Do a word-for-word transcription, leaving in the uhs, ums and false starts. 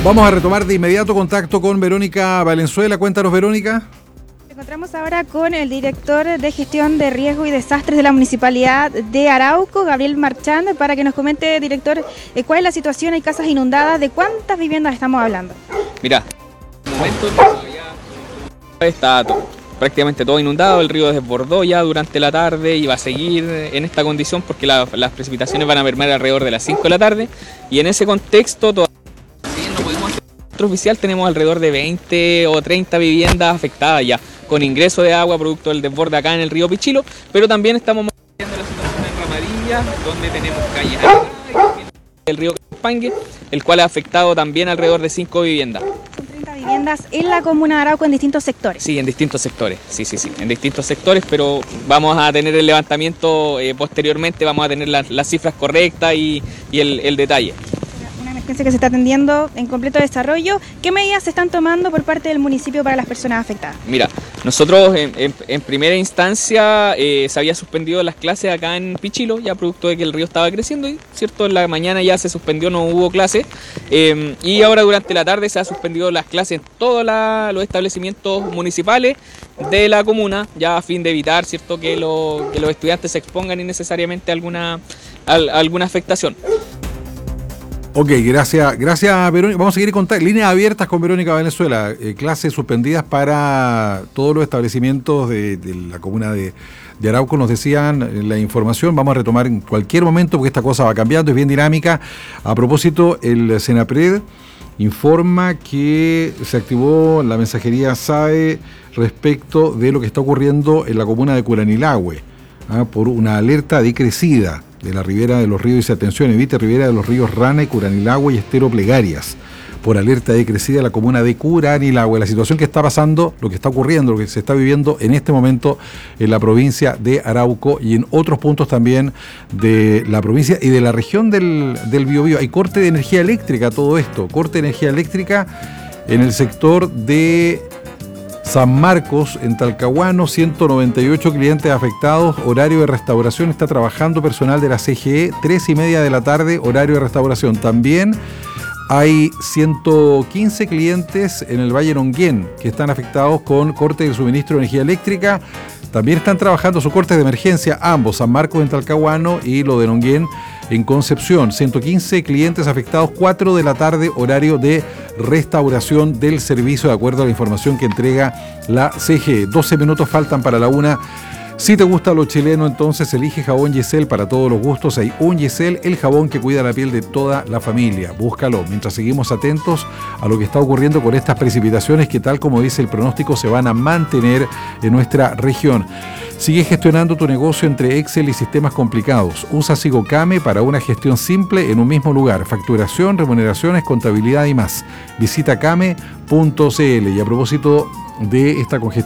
Vamos a retomar de inmediato contacto con Verónica Valenzuela. Cuéntanos, Verónica. Nos encontramos ahora con el director de gestión de riesgo y desastres de la Municipalidad de Arauco, Gabriel Marchand, para que nos comente, director, cuál es la situación. Hay casas inundadas. ¿De cuántas viviendas estamos hablando? Mira, en el momento todavía está todo, prácticamente todo inundado. El río desbordó ya durante la tarde y va a seguir en esta condición porque la, las precipitaciones van a mermar alrededor de las cinco de la tarde, y en ese contexto todavía no podemos hacer registro oficial. Tenemos alrededor de veinte o treinta viviendas afectadas ya con ingreso de agua producto del desborde acá en el río Pichilo, pero también estamos monitoreando la situación en Ramadilla, donde tenemos calles altas, y también el río Campangue, el cual ha afectado también alrededor de cinco viviendas. Son treinta viviendas en la comuna de Arauco en distintos sectores. Sí, en distintos sectores, sí, sí, sí, en distintos sectores, pero vamos a tener el levantamiento eh, posteriormente, vamos a tener la, las cifras correctas y, y el, el detalle. Una emergencia que se está atendiendo en completo desarrollo. ¿Qué medidas se están tomando por parte del municipio para las personas afectadas? Mira, nosotros en, en, en primera instancia eh, se había suspendido las clases acá en Pichilo, ya producto de que el río estaba creciendo, y cierto, en la mañana ya se suspendió, no hubo clases, eh, y ahora durante la tarde se ha suspendido las clases en todos la, los establecimientos municipales de la comuna, ya a fin de evitar, cierto, que, lo, que los estudiantes se expongan innecesariamente a alguna, a, a alguna afectación. Ok, gracias, gracias Verónica. Vamos a seguir con líneas abiertas con Verónica Valenzuela. Eh, clases suspendidas para todos los establecimientos de, de la comuna de, de Arauco, nos decían la información. Vamos a retomar en cualquier momento porque esta cosa va cambiando, es bien dinámica. A propósito, el Senapred informa que se activó la mensajería S A E respecto de lo que está ocurriendo en la comuna de Curanilahue, ¿ah? por una alerta de crecida de la ribera de los ríos. Dice: atención, evite ribera de los ríos Rana y Curanilahue y Estero Plegarias, por alerta de crecida en la comuna de Curanilahue. La situación que está pasando, lo que está ocurriendo, lo que se está viviendo en este momento en la provincia de Arauco y en otros puntos también de la provincia y de la región del, del Biobío. Hay corte de energía eléctrica, todo esto, corte de energía eléctrica en el sector de San Marcos, en Talcahuano, ciento noventa y ocho clientes afectados, horario de restauración, está trabajando personal de la C G E, tres y media de la tarde, horario de restauración. También hay ciento quince clientes en el Valle Nonguén que están afectados con corte de suministro de energía eléctrica. También están trabajando sus cortes de emergencia, ambos, San Marcos en Talcahuano y lo de Nonguén en Concepción. ciento quince clientes afectados, cuatro de la tarde, horario de restauración del servicio, de acuerdo a la información que entrega la C G E. doce minutos faltan para la una. Si te gusta lo chileno, entonces elige jabón Yesel para todos los gustos. Hay un Yesel, el jabón que cuida la piel de toda la familia. Búscalo, mientras seguimos atentos a lo que está ocurriendo con estas precipitaciones que, tal como dice el pronóstico, se van a mantener en nuestra región. Sigue gestionando tu negocio entre Excel y sistemas complicados. Usa Sigocame para una gestión simple en un mismo lugar. Facturación, remuneraciones, contabilidad y más. Visita came punto c l. Y a propósito de esta congestión